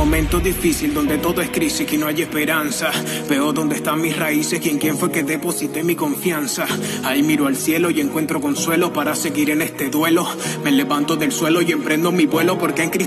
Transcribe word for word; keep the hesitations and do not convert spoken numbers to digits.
momento difícil donde todo es crisis y no hay esperanza. Veo dónde están mis raíces y en quién fue que deposité mi confianza. Ahí miro al cielo y encuentro consuelo para seguir en este duelo. Me levanto del suelo y emprendo mi vuelo porque en Cristo